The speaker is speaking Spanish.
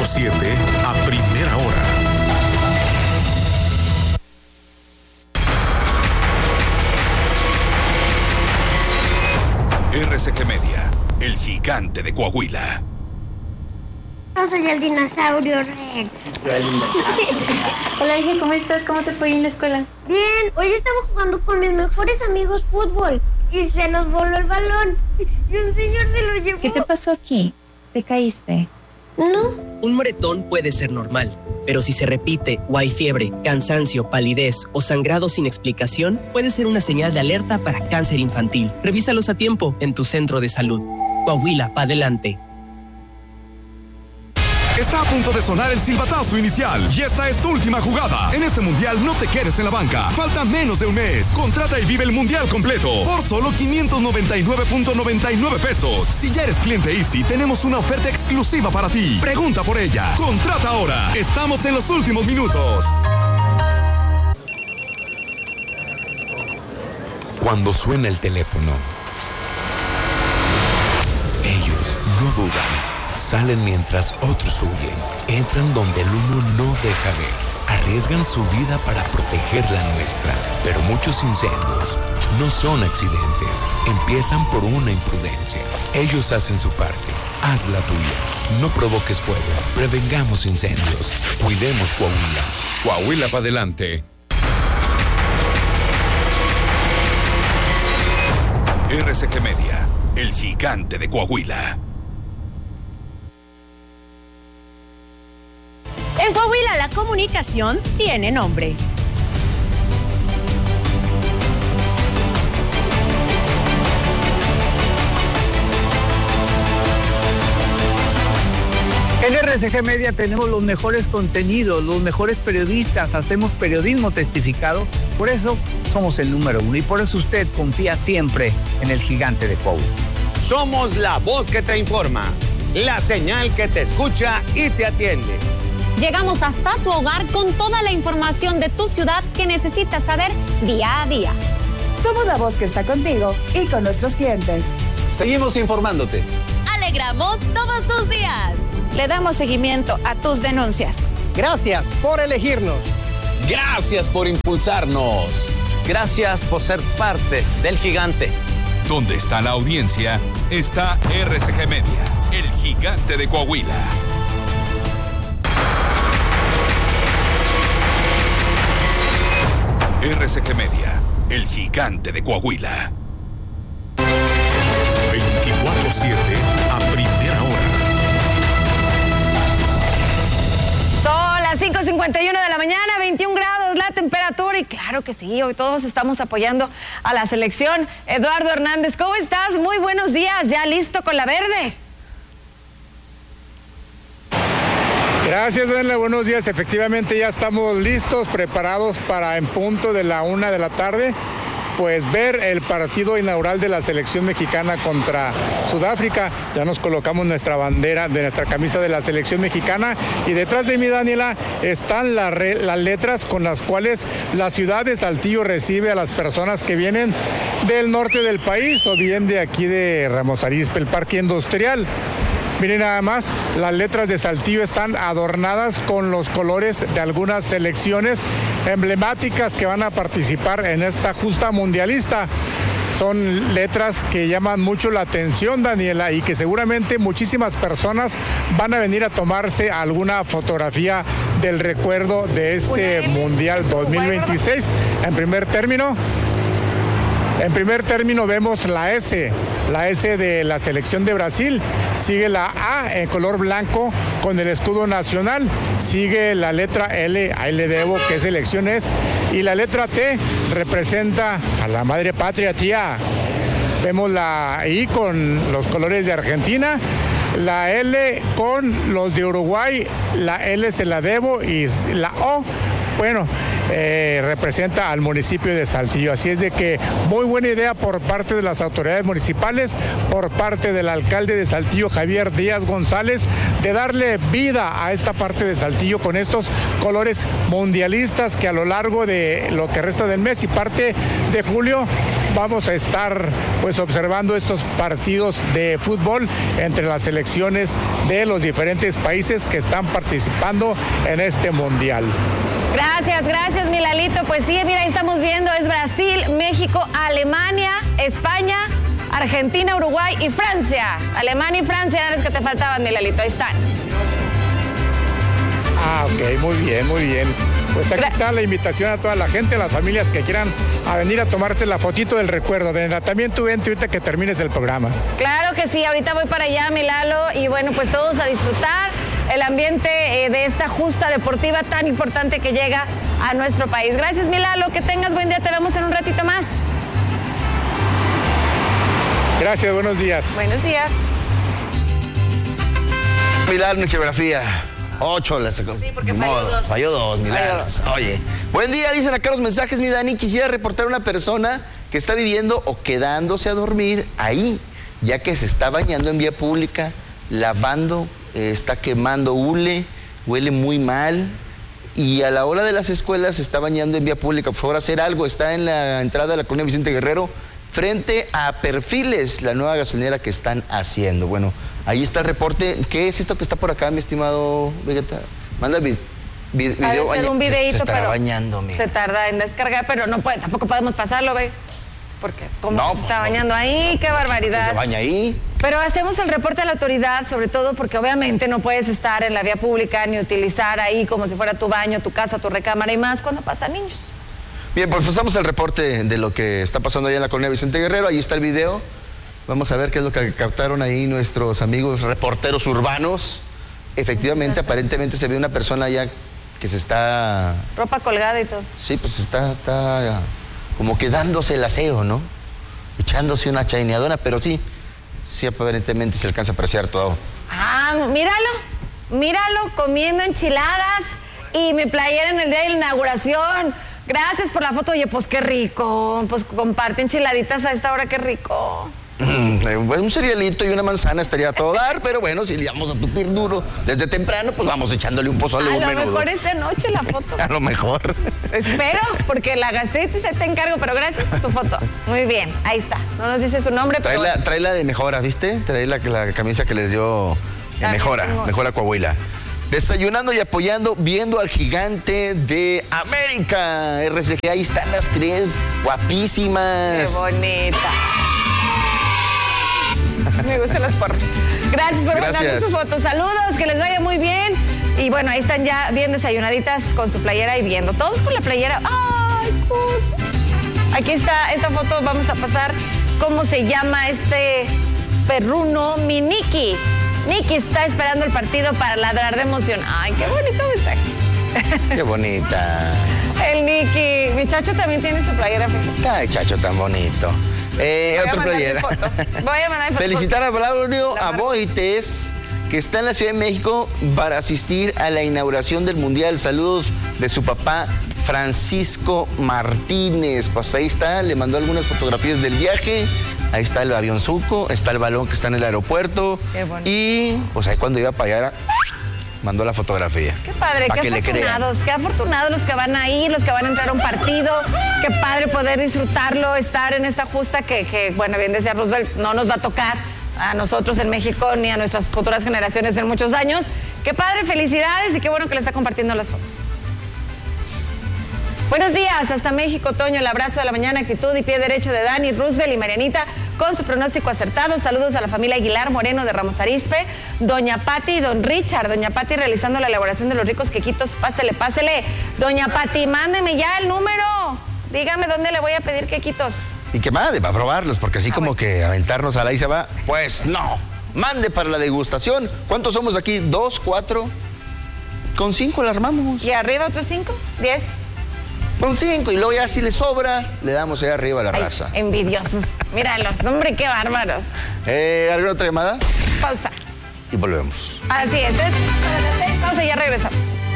24/7 a primera hora. RCG Media, el gigante de Coahuila. Yo soy el dinosaurio Rex. Hola, hija, ¿cómo estás? ¿Cómo te fue en la escuela? Bien, hoy estaba jugando con mis mejores amigos fútbol y se nos voló el balón y un señor se lo llevó. ¿Qué te pasó aquí? ¿Te caíste? No. Un moretón puede ser normal, pero si se repite o hay fiebre, cansancio, palidez o sangrado sin explicación, puede ser una señal de alerta para cáncer infantil. Revísalos a tiempo en tu centro de salud. Coahuila, pa' adelante. Está a punto de sonar el silbatazo inicial y esta es tu última jugada. En este mundial no te quedes en la banca. Falta menos de un mes. Contrata y vive el mundial completo por solo 599.99 pesos. Si ya eres cliente Easy, tenemos una oferta exclusiva para ti. Pregunta por ella. Contrata ahora. Estamos en los últimos minutos. Cuando suena el teléfono, ellos no dudan. Salen mientras otros huyen. Entran donde el uno no deja ver. Arriesgan su vida para proteger la nuestra. Pero muchos incendios no son accidentes. Empiezan por una imprudencia. Ellos hacen su parte. Haz la tuya. No provoques fuego. Prevengamos incendios. Cuidemos Coahuila. Coahuila para adelante. RCG Media, el gigante de Coahuila. En Coahuila la comunicación tiene nombre. En RCG Media tenemos los mejores contenidos, los mejores periodistas, hacemos periodismo testificado, por eso somos el número 1 y por eso usted confía siempre en el gigante de Coahuila. Somos la voz que te informa, la señal que te escucha y te atiende. Llegamos hasta tu hogar con toda la información de tu ciudad que necesitas saber día a día. Somos la voz que está contigo y con nuestros clientes. Seguimos informándote. Alegramos todos tus días. Le damos seguimiento a tus denuncias. Gracias por elegirnos. Gracias por impulsarnos. Gracias por ser parte del gigante. Donde está la audiencia, está RCG Media, el gigante de Coahuila. RCG Media, el gigante de Coahuila. 24/7 a primera hora. Son las 5:51 de la mañana, 21 grados la temperatura y claro que sí, hoy todos estamos apoyando a la selección. Eduardo Hernández, ¿cómo estás? Muy buenos días, ¿ya listo con la verde? Gracias, Daniela. Buenos días. Efectivamente, ya estamos listos, preparados para en punto de la 1 de la tarde, pues ver el partido inaugural de la selección mexicana contra Sudáfrica. Ya nos colocamos nuestra bandera de nuestra camisa de la selección mexicana y detrás de mí, Daniela, están las letras con las cuales la ciudad de Saltillo recibe a las personas que vienen del norte del país o bien de aquí de Ramos Arizpe, el parque industrial. Miren nada más, las letras de Saltillo están adornadas con los colores de algunas selecciones emblemáticas que van a participar en esta justa mundialista. Son letras que llaman mucho la atención, Daniela, y que seguramente muchísimas personas van a venir a tomarse alguna fotografía del recuerdo de este Mundial 2026. En primer término vemos la S de la selección de Brasil, sigue la A en color blanco con el escudo nacional, sigue la letra L, ahí le debo qué selección es, y la letra T representa a la madre patria, tía. Vemos la I con los colores de Argentina, la L con los de Uruguay, la L se la debo y la O, bueno, representa al municipio de Saltillo. Así es de que muy buena idea por parte de las autoridades municipales, por parte del alcalde de Saltillo, Javier Díaz González, de darle vida a esta parte de Saltillo con estos colores mundialistas que a lo largo de lo que resta del mes y parte de julio vamos a estar pues observando estos partidos de fútbol entre las selecciones de los diferentes países que están participando en este mundial. Gracias, mi Lalito. Pues sí, mira, ahí estamos viendo, es Brasil, México, Alemania, España, Argentina, Uruguay y Francia. Alemania y Francia eran los que te faltaban, mi Lalito, ahí están. Ok, muy bien. Pues aquí está la invitación a toda la gente, a las familias que quieran venir a tomarse la fotito del recuerdo. También tú vente ahorita que termines el programa. Claro que sí, ahorita voy para allá, mi Lalo, y bueno, pues todos a disfrutar el ambiente de esta justa deportiva tan importante que llega a nuestro país. Gracias, mi Lalo, que tengas buen día, te vemos en un ratito más. Gracias, buenos días. Buenos días. Milagro en geografía. 8 la sacó. Sí, porque falló dos, Milagros. Oye, buen día, dicen acá los mensajes, mi Dani. Quisiera reportar a una persona que está viviendo o quedándose a dormir ahí, ya que se está bañando en vía pública, lavando, está quemando hule, huele muy mal. Y a la hora de las escuelas se está bañando en vía pública. Por favor, hacer algo. Está en la entrada de la colonia Vicente Guerrero, frente a Perfiles, la nueva gasolinera que están haciendo. Bueno, ahí está el reporte. ¿Qué es esto que está por acá, mi estimado Vegeta? Manda video. Hacer un videíto, se estará pero bañando, mira. Se tarda en descargar, pero no puede, tampoco podemos pasarlo, ve. Porque cómo se está bañando ahí, qué barbaridad. Se baña ahí. Pero hacemos el reporte a la autoridad, sobre todo porque obviamente no puedes estar en la vía pública ni utilizar ahí como si fuera tu baño, tu casa, tu recámara y más cuando pasan niños. Bien, pues pasamos el reporte de lo que está pasando allá en la colonia Vicente Guerrero. Ahí está el video. Vamos a ver qué es lo que captaron ahí nuestros amigos reporteros urbanos. Efectivamente, aparentemente se ve una persona allá que se está... Ropa colgada y todo. Sí, pues está como que dándose el aseo, ¿no? Echándose una chaineadora, pero sí aparentemente se alcanza a apreciar todo. Míralo comiendo enchiladas y mi playera en el día de la inauguración. Gracias por la foto. Oye, pues qué rico. Pues comparte enchiladitas a esta hora, qué rico. Un cerealito y una manzana estaría a todo dar, pero bueno, si le vamos a tupir duro desde temprano, pues vamos echándole un pozole o un menudo. A lo mejor es de noche la foto. A lo mejor. Espero, porque la gastritis te encargo, pero gracias por tu foto. Muy bien, ahí está. No nos dice su nombre, pero... Trae la de Mejora, ¿viste? Trae la camisa que les dio Mejora Coahuila. Desayunando y apoyando, viendo al gigante de América. RCG, ahí están las tres, guapísimas. Qué bonita. Me gustan las porras. Gracias por mandarme su foto. Saludos, que les vaya muy bien. Y bueno, ahí están ya bien desayunaditas con su playera y viendo. Todos con la playera. ¡Ay, cosa! Aquí está esta foto. Vamos a pasar cómo se llama este perruno, mi Nicky. Nicky está esperando el partido para ladrar de emoción. ¡Ay, qué bonito mensaje! ¡Qué bonita! El Nicky. Mi Chacho también tiene su playera. ¡Ay, Chacho, tan bonito! Otra playera. Voy a mandar foto. Felicitar a Braulio Aboites, que está en la Ciudad de México para asistir a la inauguración del Mundial. Saludos de su papá, Francisco Martínez. Pues ahí está, le mandó algunas fotografías del viaje. Ahí está el avionzuco, está el balón que está en el aeropuerto. Qué bonito. Y pues ahí cuando iba para allá, mandó la fotografía. Qué padre, qué afortunados los que van a ir, los que van a entrar a un partido. Qué padre poder disfrutarlo, estar en esta justa que bueno, bien decía Roosevelt, no nos va a tocar a nosotros en México ni a nuestras futuras generaciones en muchos años. Qué padre, felicidades y qué bueno que le está compartiendo las fotos. Buenos días, hasta México, Toño, el abrazo de la mañana, actitud y pie derecho de Dani, Roosevelt y Marianita con su pronóstico acertado. Saludos a la familia Aguilar Moreno de Ramos Arizpe, doña Pati y don Richard. Doña Pati realizando la elaboración de los ricos quequitos. Pásele. Doña Pati, mándeme ya el número. Dígame dónde le voy a pedir quequitos. Y que mande para probarlos, porque así como que aventarnos a la y se va. Pues no, mande para la degustación. ¿Cuántos somos aquí? 2, 4. Con 5 la armamos. ¿Y arriba otros 5? 10. Con 5 y luego ya si le sobra, le damos ahí arriba a la raza. Envidiosos. Míralos, hombre, qué bárbaros. ¿Alguna otra llamada? Pausa. Y volvemos. Así es. Pausa y ya regresamos.